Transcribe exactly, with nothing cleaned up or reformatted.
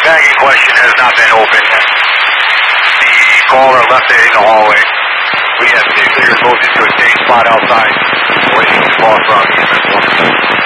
tagging question has not been opened yet. The caller left it in the hallway. We have state leaders moved into a safe spot outside, waiting to call from E M S one.